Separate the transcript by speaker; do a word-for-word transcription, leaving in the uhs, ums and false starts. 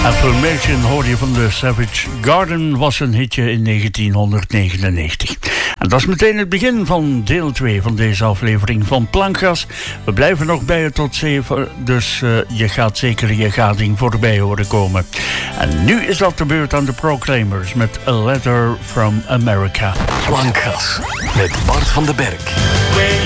Speaker 1: Affirmation hoorde je van de Savage Garden, was een hitje in negentienhonderdnegenennegentig. En dat is meteen het begin van deel twee van deze aflevering van Plankgas. We blijven nog bij je tot zeven, dus uh, je gaat zeker je gading voorbij horen komen. En nu is dat de beurt aan de Proclaimers met A Letter from America.
Speaker 2: Plankgas met Bart van den Berg.